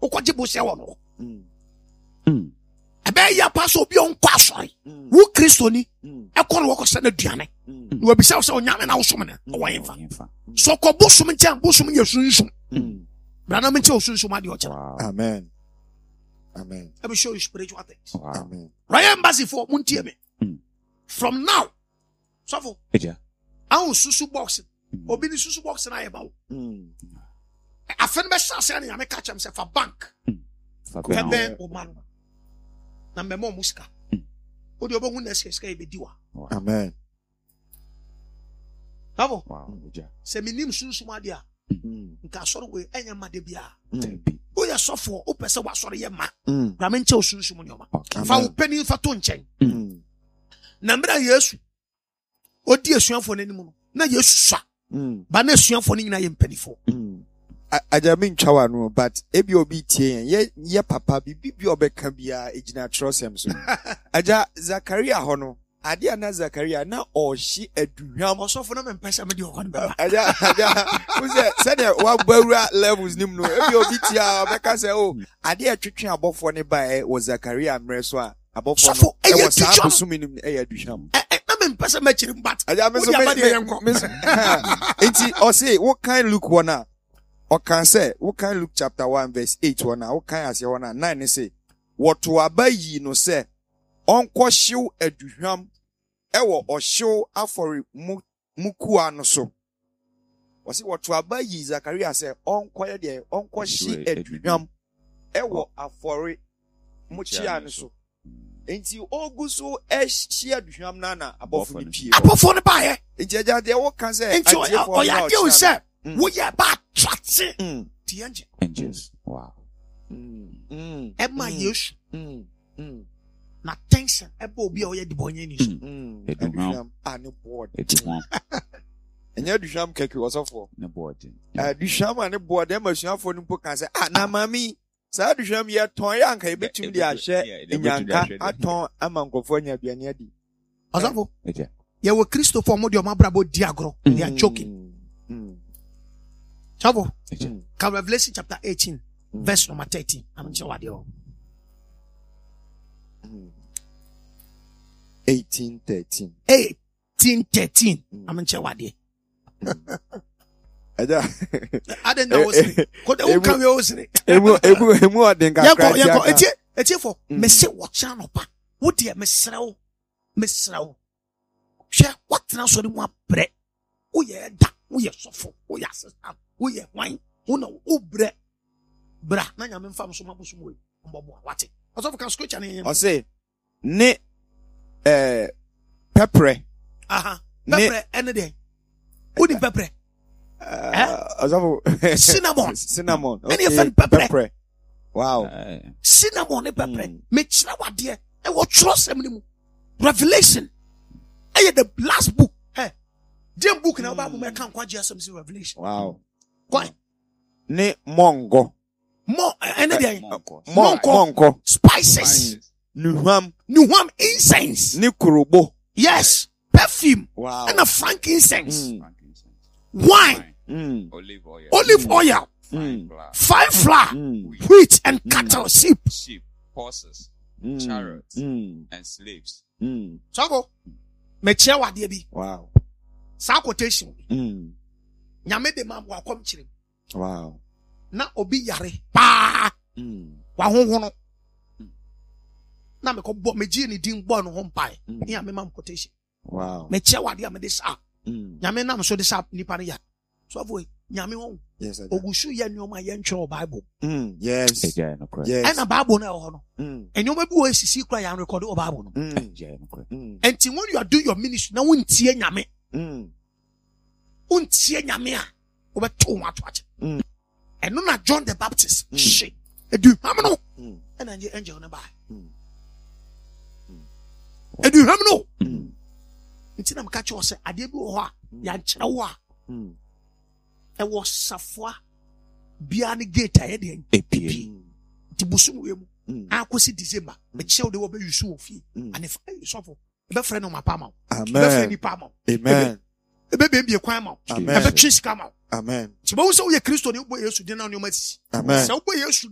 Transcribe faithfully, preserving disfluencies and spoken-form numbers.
Ukwaji bose wono. Mm. Ebe ya paso obi on kwa asori. Wo Kristo ni e kon wo ko se na duane. No obisa se onyame na wo som ne. Wo yemfa. So ko bosom ntia bosom ye sunsun. Brana me ntia osunsun ade o kira. Amen. Amen. Let me show you spiritual things. Wow. Amen. Right embassy for muntie me. From now. So for. Eja. Aun susu box. Obi ni susu box na ye ba wo. Afen be shase na me catch am say for bank. Kebe o man. Na me mo musika. Odi obo hu na sika e be diwa. Amen. Bravo. Wow. Eja. Se minim susu ma dia. Nka soro we enya ma de bia. O ya sofo o pese wa soro ye ma. Bra me nche osusu mu nyoma. Fa wo pani fa to nchen. Na mbra Yesu. Odi esuafo n'anim no. Na Yesu sa. Ba na esuafo ni nyina ye mpanifo. Ajami ntwawa no, but ebi obi tie ye ye papa bibi bi obeka bia ejina trosem so. Aja Zakaria ho no. Ade ana Zakaria na ohyi aduhwam Osofo na me mpesa me di ho no baba. Aja aja uze said wa bawura levels nim no ebi obi tie obeka say oh ade atwetwe abofo ne ba e wo Zakaria mre so a abofo no e wo sa busumi nim e aduhwam. Na me mpesa me kire mbat. Aja me so me enti o say what kind Luke one a o kan say what kind Luke chapter one verse eight one a o kan ase one a nine say what to abayi no say onko hyew aduhwam ewo ohyew afori mukua no so wasi what to abayi Zakaria say onko ye de onko hye aduhwam ewo afori muchia no so enti oguso ehye aduhwam na na abofo ni pie Abofo ne ba ye. enti aja de wo kan say Enti o ya de o say wo ye ba trate. Ti anje. Angels. Wow. Mm. E ma Yesu. Mm. Mm. Na tension e ba obi a o ye di bonye ni so. Mm. Aduhwam. Ah, no board. Aduhwam. Enya aduhwam keke wasofo. Ne board. Aduhwam ane board e masuafo no po kan say ah na mami sa aduhwam ye ton ya nka e betum di ahye enyanka aton amankofo anya aduane adi. Osofo. Eja. Ye wo Christopher mo de o mabrabo di agro. They are joking. Mm. Chavo. Eja. Can Revelation chapter eighteen verse number thirteen. I'm sure what you eighteen thirteen. eighteen thirteen. I'm sure what you. Aja. I don't know what's it. Ko de kan we what's it. Emu emu emu aden ka Yako yako etie etie for me say what channel pa. Wo de me srawo. Me srawo. Hwe what na so de mu abre. Wo ye da, wo ye sofo, wo ye assistant, wo ye wan, wo na wo bre. Bra na nya me mfam so maboso mo. Mbobo wate. Osofo kan scripture na yen. O say ne eh pepre. Aha. Pepre ene de. Wo di pepre. Uh, eh? Cinnamon. Cinnamon. Okay. Any pepper. Pepper. Wow. Uh, Cinnamon and pepper. Me chira wa de. E wo trust em ni mu. Revelation. Eh the last book. Hey. Dem book na Bible me kan kwa Jesus some Revelation. Wow. Why? Ne mongo. Mo any dey. Monko. Monko. Spices. Nuham. Nuham incense. Ne kurobo. Yes. Perfume. Wow. And a frankincense. Mm. Wine. Mm. Olive oil. Olive oil. Fine flour. Fine flour. Mm. Wheat and cattle, sheep. Sheep, horses, Mm. chariots, Mm. and slaves. Mm. So me chia wa de bi. Wow. Sa quotation. Mm. Nyame de mam wa kom kire. Wow. Na obi yare. Pa. Mm. Wa honho no. Na me ko bo me ji ni din bo no ho mpai. Ni am mam quotation. Wow. Me chia wa de am de sa. Mm. Nyame nam so de sa nipa ne ya. So avoid nyame ho. Yes, I do. Ogusu ye nyoma ye ntwe Bible. Mm. Yes. Eja no correct. And Yes. na Bible na ho no. Mm. Enyoma bi wo sisi kra ya record o Bible no. Mm. Eja no correct. Mm. And when you are doing your ministry, na wontie nyame. Mm. Wontie nyame a wo beto ho ato ache. Mm. And no na John the Baptist. Mm. She. Edu ham no. Mm. And angel angel na ba. Mm. Edu ham no. Mm. Nti na mka che wo se ade bi wo ho a ya nkyere wo a Mm. e wo safua bia ne gate a ye de Epie. nti busum we mu Mm. akosi December me che wo de wo be yusu wo fi Mm. and if you suffer be friend no mapa ma be Amen. friend ni pa ma Amen. e be be be kwan ma e Amen. be twis ka ma Amen. ti bo wo so ye Kristo ni wo Yesu de na no ma sisi Amen. se wo Yesu